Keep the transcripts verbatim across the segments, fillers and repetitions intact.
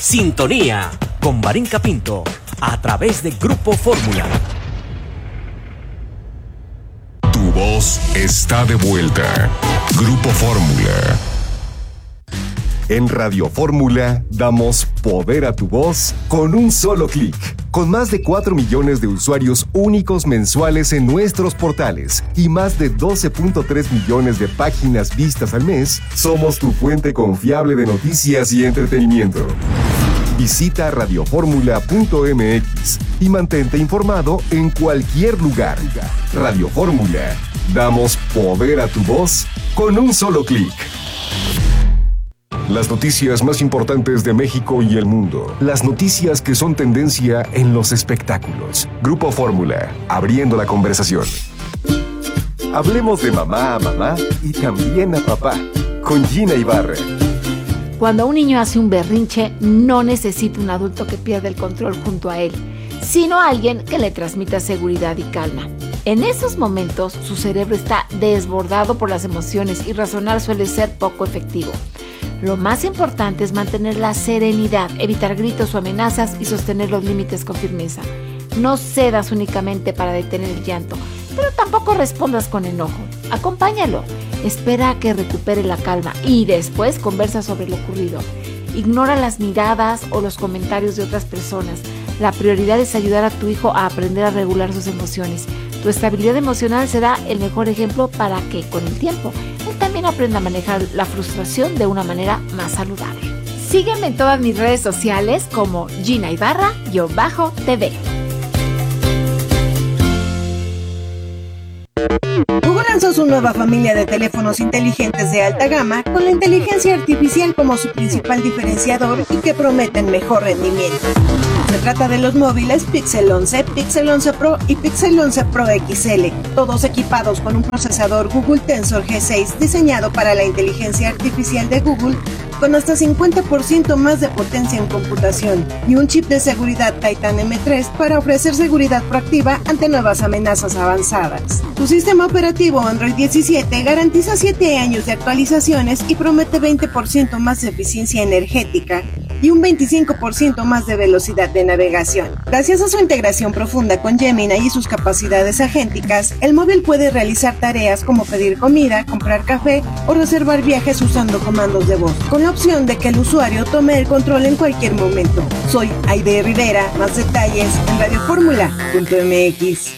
Sintonía con Marín Capinto a través de Grupo Fórmula. Tu voz está de vuelta. Grupo Fórmula. En Radio Fórmula damos poder a tu voz con un solo clic. Con más de cuatro millones de usuarios únicos mensuales en nuestros portales y más de doce punto tres millones de páginas vistas al mes, somos tu fuente confiable de noticias y entretenimiento. Visita radio fórmula punto m x y mantente informado en cualquier lugar. Radio Fórmula. Damos poder a tu voz con un solo clic. Las noticias más importantes de México y el mundo. Las noticias que son tendencia en los espectáculos. Grupo Fórmula, abriendo la conversación. Hablemos de mamá a mamá y también a papá, con Gina Ibarra. Cuando un niño hace un berrinche, no necesita un adulto que pierda el control junto a él, sino alguien que le transmita seguridad y calma. En esos momentos, su cerebro está desbordado por las emociones y razonar suele ser poco efectivo. Lo más importante es mantener la serenidad, evitar gritos o amenazas y sostener los límites con firmeza. No cedas únicamente para detener el llanto, pero tampoco respondas con enojo. Acompáñalo, espera a que recupere la calma y después conversa sobre lo ocurrido. Ignora las miradas o los comentarios de otras personas. La prioridad es ayudar a tu hijo a aprender a regular sus emociones. Tu estabilidad emocional será el mejor ejemplo para que, con el tiempo, él también aprenda a manejar la frustración de una manera más saludable. Sígueme en todas mis redes sociales como Gina Ibarra-T V. Google lanzó su nueva familia de teléfonos inteligentes de alta gama con la inteligencia artificial como su principal diferenciador y que prometen mejor rendimiento. Se trata de los móviles Pixel once, Pixel once Pro y Pixel once Pro X L, todos equipados con un procesador Google Tensor G seis diseñado para la inteligencia artificial de Google con hasta cincuenta por ciento más de potencia en computación y un chip de seguridad Titan M tres para ofrecer seguridad proactiva ante nuevas amenazas avanzadas. Su sistema operativo Android diecisiete garantiza siete años de actualizaciones y promete veinte por ciento más de eficiencia energética y un veinticinco por ciento más de velocidad de navegación. Gracias a su integración profunda con Gemini y sus capacidades agénticas, el móvil puede realizar tareas como pedir comida, comprar café o reservar viajes usando comandos de voz, con la opción de que el usuario tome el control en cualquier momento. Soy Aide Rivera, más detalles en radio fórmula punto m x.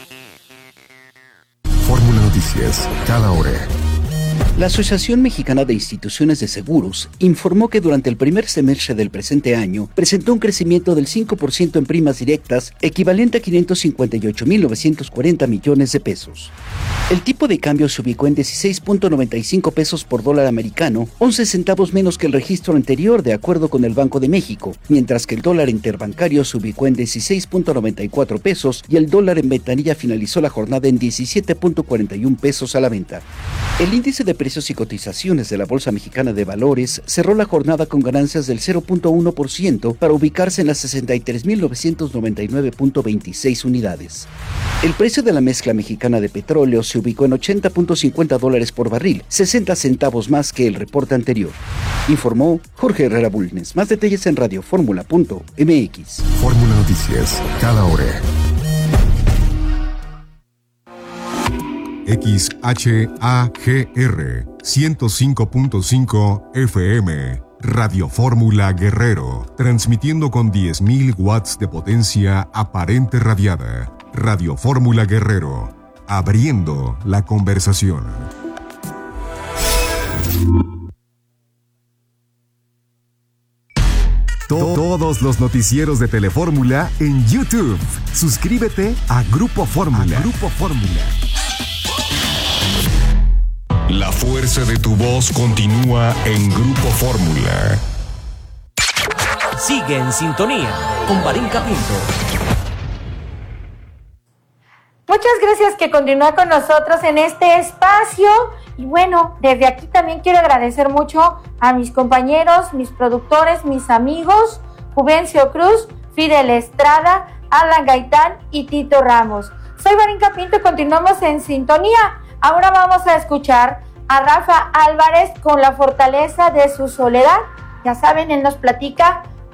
Fórmula Noticias, cada hora. La Asociación Mexicana de Instituciones de Seguros informó que durante el primer semestre del presente año presentó un crecimiento del cinco por ciento en primas directas, equivalente a quinientos cincuenta y ocho mil novecientos cuarenta millones de pesos. El tipo de cambio se ubicó en dieciséis punto noventa y cinco pesos por dólar americano, once centavos menos que el registro anterior de acuerdo con el Banco de México, mientras que el dólar interbancario se ubicó en dieciséis punto noventa y cuatro pesos y el dólar en ventanilla finalizó la jornada en diecisiete punto cuarenta y uno pesos a la venta. El índice de precios y cotizaciones de la Bolsa Mexicana de Valores cerró la jornada con ganancias del cero punto uno por ciento para ubicarse en las sesenta y tres mil novecientos noventa y nueve punto veintiséis unidades. El precio de la mezcla mexicana de petróleo se ubicó en ochenta punto cincuenta dólares por barril, sesenta centavos más que el reporte anterior. Informó Jorge Herrera Bulnes. Más detalles en radio fórmula punto m x. Fórmula Noticias, cada hora. X H A G R ciento cinco punto cinco F M, Radio Fórmula Guerrero, transmitiendo con diez mil watts de potencia aparente radiada. Radio Fórmula Guerrero, abriendo la conversación. Todos los noticieros de Telefórmula en YouTube. Suscríbete a Grupo Fórmula. A Grupo Fórmula. La fuerza de tu voz continúa en Grupo Fórmula. Sigue en sintonía con Marín Capinto. Muchas gracias que continúa con nosotros en este espacio. Y bueno, desde aquí también quiero agradecer mucho a mis compañeros, mis productores, mis amigos, Juvencio Cruz, Fidel Estrada, Alan Gaitán y Tito Ramos. Soy Marín Capinto y continuamos en sintonía. Ahora vamos a escuchar a Rafa Álvarez con La fortaleza de su soledad. Ya saben, él nos platica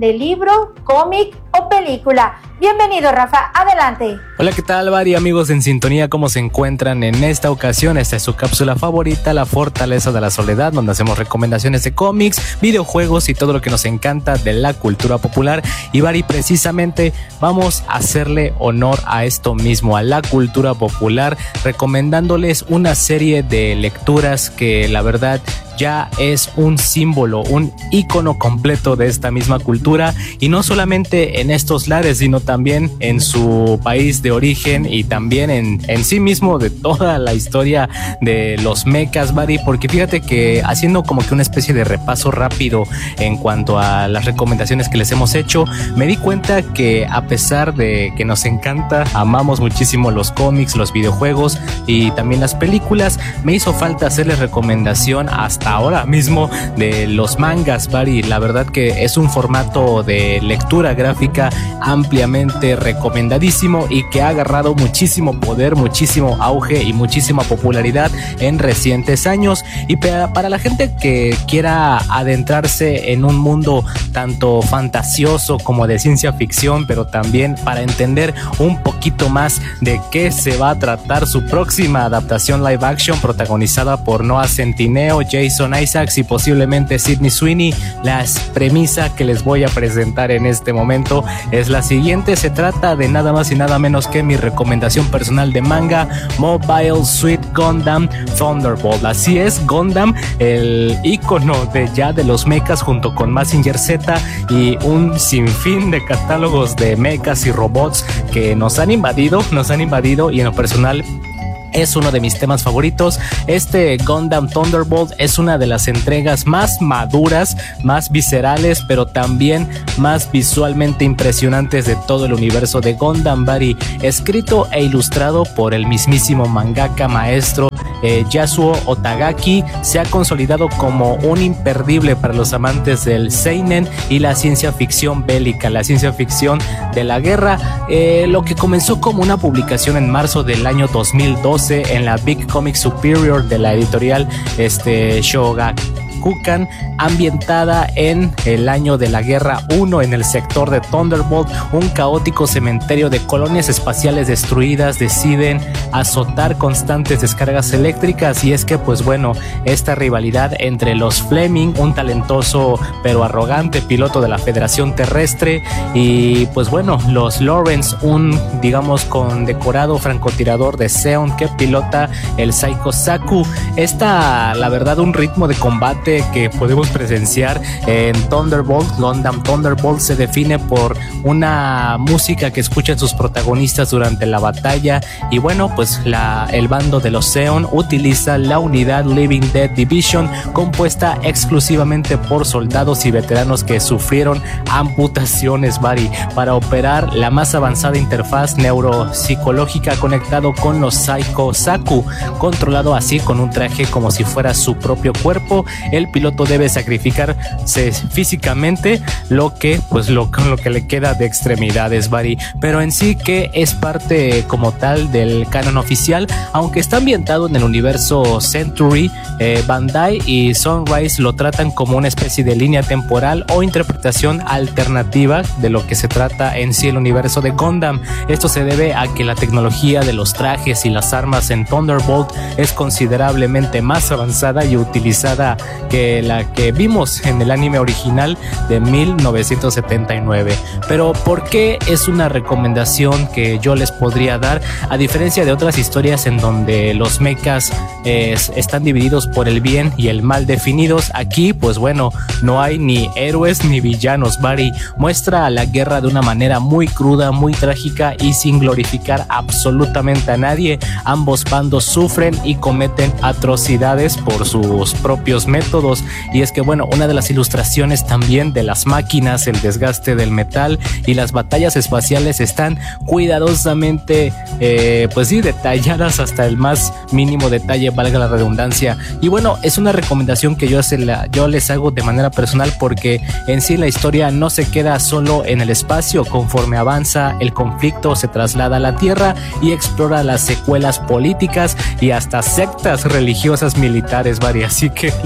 de libro, cómic o película. Bienvenido, Rafa, adelante. Hola, ¿qué tal, Vari? Amigos en sintonía, ¿cómo se encuentran en esta ocasión? Esta es su cápsula favorita, La Fortaleza de la Soledad, donde hacemos recomendaciones de cómics, videojuegos y todo lo que nos encanta de la cultura popular. Y, Vari, precisamente vamos a hacerle honor a esto mismo, a la cultura popular, recomendándoles una serie de lecturas que la verdad ya es un símbolo, un ícono completo de esta misma cultura, y no solamente en estos lares, sino también en su país de origen y también en, en sí mismo de toda la historia de los mechas, Vari, porque fíjate que haciendo como que una especie de repaso rápido en cuanto a las recomendaciones que les hemos hecho, me di cuenta que a pesar de que nos encanta, amamos muchísimo los cómics, los videojuegos y también las películas, me hizo falta hacerles recomendación hasta ahora mismo de los mangas, Vari. La verdad que es un formato de lectura gráfica ampliamente recomendadísimo y que ha agarrado muchísimo poder, muchísimo auge y muchísima popularidad en recientes años. Y para la gente que quiera adentrarse en un mundo tanto fantasioso como de ciencia ficción, pero también para entender un poquito más de qué se va a tratar su próxima adaptación live action protagonizada por Noah Centineo, Jason Isaacs y posiblemente Sydney Sweeney, la premisa que les voy a presentar en este momento es la siguiente. Se trata de nada más y nada menos que mi recomendación personal de manga, Mobile Suit Gundam Thunderbolt. Así es, Gundam, el ícono de ya de los mechas, junto con Mazinger Z y un sinfín de catálogos de mechas y robots que nos han invadido, nos han invadido y en lo personal es uno de mis temas favoritos. Este Gundam Thunderbolt es una de las entregas más maduras, más viscerales, pero también más visualmente impresionantes de todo el universo de Gundam, Vari. Escrito e ilustrado por el mismísimo mangaka maestro eh, Yasuo Otagaki, se ha consolidado como un imperdible para los amantes del seinen y la ciencia ficción bélica, la ciencia ficción de la guerra. Eh, lo que comenzó como una publicación en marzo del año dos mil doce en la Big Comic Superior de la editorial este, Shogakukan, ambientada en el año de la Guerra uno en el sector de Thunderbolt. Un caótico cementerio de colonias espaciales destruidas deciden azotar constantes descargas eléctricas, y es que pues bueno, esta rivalidad entre los Fleming, un talentoso pero arrogante piloto de la Federación Terrestre, y pues bueno, los Lawrence, un digamos condecorado francotirador de Zeon que pilota el Psycho Saku. Esta, la verdad, un ritmo de combate que podemos presenciar en Thunderbolt, Gundam Thunderbolt, se define por una música que escuchan sus protagonistas durante la batalla. Y bueno, pues la, el bando de los Zeon utiliza la unidad Living Dead Division, compuesta exclusivamente por soldados y veteranos que sufrieron amputaciones, Vari, para operar la más avanzada interfaz neuropsicológica conectado con los Psycho Saku. Controlado así con un traje como si fuera su propio cuerpo, el piloto debe sacrificarse físicamente lo que pues lo, lo que le queda de extremidades, Vari. Pero en sí que es parte como tal del canon oficial, aunque está ambientado en el universo Century. eh, Bandai y Sunrise lo tratan como una especie de línea temporal o interpretación alternativa de lo que se trata en sí el universo de Gundam. Esto se debe a que la tecnología de los trajes y las armas en Thunderbolt es considerablemente más avanzada y utilizada que la que vimos en el anime original de mil novecientos setenta y nueve. Pero ¿por qué es una recomendación que yo les podría dar? A diferencia de otras historias en donde los mechas eh, están divididos por el bien y el mal definidos, aquí pues bueno, no hay ni héroes ni villanos, Vari. Muestra la guerra de una manera muy cruda, muy trágica y sin glorificar absolutamente a nadie. Ambos bandos sufren y cometen atrocidades por sus propios métodos. Y es que bueno, una de las ilustraciones también de las máquinas, el desgaste del metal y las batallas espaciales están cuidadosamente eh, pues sí, detalladas hasta el más mínimo detalle, valga la redundancia. Y bueno, es una recomendación que yo, se la, yo les hago de manera personal, porque en sí la historia no se queda solo en el espacio. Conforme avanza el conflicto, se traslada a la Tierra y explora las secuelas políticas y hasta sectas religiosas militares, Vari. Así que lo están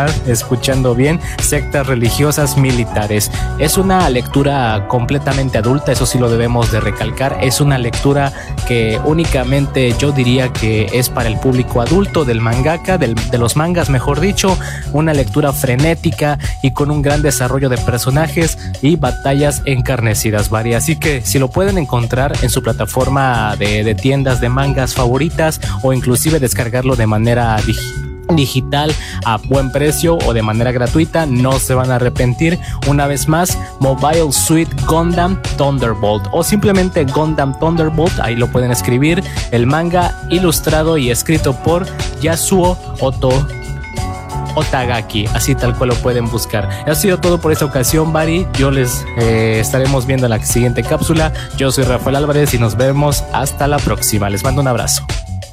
ajá, escuchando bien, sectas religiosas militares. Es una lectura completamente adulta, eso sí lo debemos de recalcar. Es una lectura que únicamente yo diría que es para el público adulto del mangaka, del, de los mangas mejor dicho. Una lectura frenética y con un gran desarrollo de personajes y batallas encarnecidas, varias. Así que si lo pueden encontrar en su plataforma de, de tiendas de mangas favoritas, o inclusive descargarlo de manera digital digital a buen precio o de manera gratuita, no se van a arrepentir. Una vez más, Mobile Suit Gundam Thunderbolt, o simplemente Gundam Thunderbolt, ahí lo pueden escribir. El manga ilustrado y escrito por Yasuo Oto Otagaki, así tal cual lo pueden buscar. Ha sido todo por esta ocasión, Bari. Yo les eh, estaremos viendo en la siguiente cápsula. Yo soy Rafael Álvarez y nos vemos hasta la próxima. Les mando un abrazo.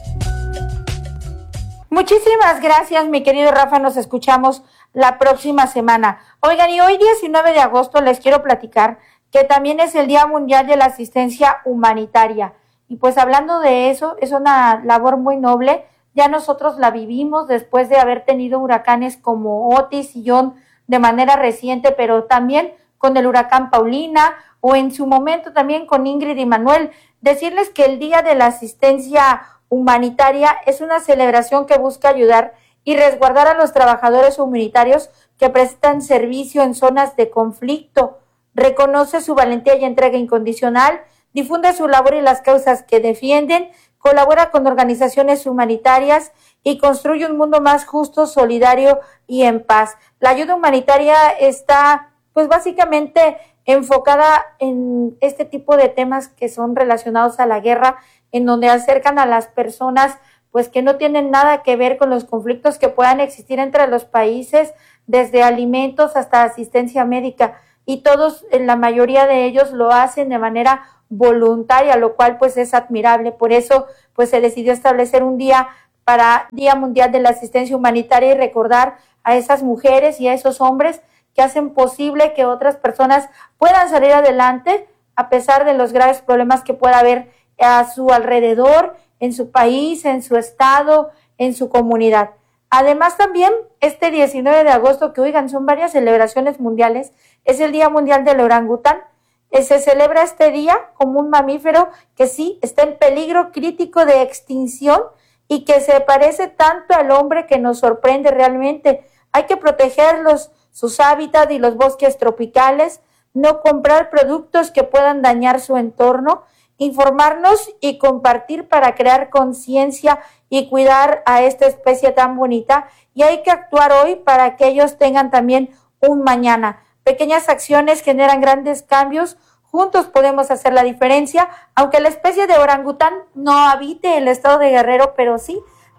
Muchísimas gracias, mi querido Rafa. Nos escuchamos la próxima semana. Oigan, y hoy diecinueve de agosto les quiero platicar que también es el Día Mundial de la Asistencia Humanitaria. Y pues hablando de eso, es una labor muy noble. Ya nosotros la vivimos después de haber tenido huracanes como Otis y John de manera reciente, pero también con el huracán Paulina, o en su momento también con Ingrid y Manuel. Decirles que el Día de la Asistencia Humanitaria es una celebración que busca ayudar y resguardar a los trabajadores humanitarios que prestan servicio en zonas de conflicto. Reconoce su valentía y entrega incondicional, difunde su labor y las causas que defienden, colabora con organizaciones humanitarias y construye un mundo más justo, solidario y en paz. La ayuda humanitaria está, pues básicamente enfocada en este tipo de temas que son relacionados a la guerra, en donde acercan a las personas pues que no tienen nada que ver con los conflictos que puedan existir entre los países, desde alimentos hasta asistencia médica, y todos, en la mayoría de ellos, lo hacen de manera voluntaria, lo cual pues es admirable. Por eso pues se decidió establecer un día para Día Mundial de la Asistencia Humanitaria y recordar a esas mujeres y a esos hombres que hacen posible que otras personas puedan salir adelante a pesar de los graves problemas que pueda haber a su alrededor, en su país, en su estado, en su comunidad. Además también este diecinueve de agosto, que oigan, son varias celebraciones mundiales, es el Día Mundial del Orangután. Se celebra este día como un mamífero que sí está en peligro crítico de extinción y que se parece tanto al hombre que nos sorprende realmente. Hay que protegerlos, sus hábitats y los bosques tropicales, no comprar productos que puedan dañar su entorno, informarnos y compartir para crear conciencia y cuidar a esta especie tan bonita. Y hay que actuar hoy para que ellos tengan también un mañana. Pequeñas acciones generan grandes cambios. Juntos podemos hacer la diferencia, aunque la especie de orangután no habite el estado de Guerrero, pero sí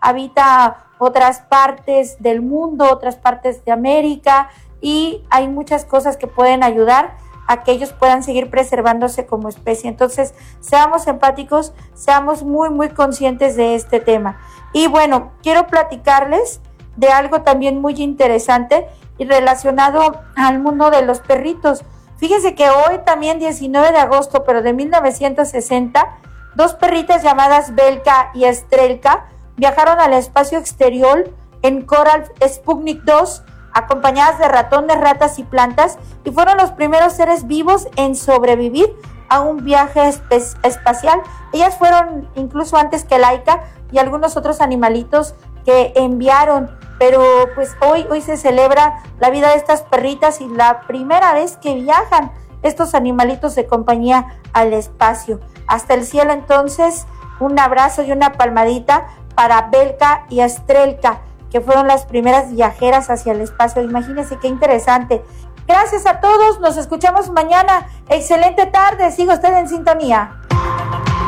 habita otras partes del mundo, otras partes de América, y hay muchas cosas que pueden ayudar a que ellos puedan seguir preservándose como especie. Entonces, seamos empáticos, seamos muy, muy conscientes de este tema. Y bueno, quiero platicarles de algo también muy interesante y relacionado al mundo de los perritos. Fíjense que hoy también diecinueve de agosto, pero de mil novecientos sesenta, dos perritas llamadas Belka y Estrelka viajaron al espacio exterior en Coral Sputnik dos, acompañadas de ratones, ratas y plantas, y fueron los primeros seres vivos en sobrevivir a un viaje espe- espacial. Ellas fueron incluso antes que Laika y algunos otros animalitos que enviaron, pero pues hoy, hoy se celebra la vida de estas perritas y la primera vez que viajan estos animalitos de compañía al espacio. Hasta el cielo, entonces, un abrazo y una palmadita para Belka y Estrelka, que fueron las primeras viajeras hacia el espacio. Imagínense qué interesante. Gracias a todos, nos escuchamos mañana. Excelente tarde, siga usted en sintonía.